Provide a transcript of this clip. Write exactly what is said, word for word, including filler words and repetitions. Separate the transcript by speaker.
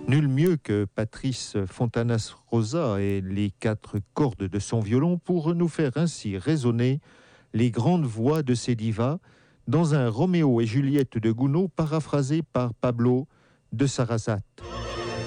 Speaker 1: Nul mieux que Patrice Fontanas Rosa et les quatre cordes de son violon pour nous faire ainsi résonner les grandes voix de ces divas dans un Roméo et Juliette de Gounod paraphrasé par Pablo de Sarasate.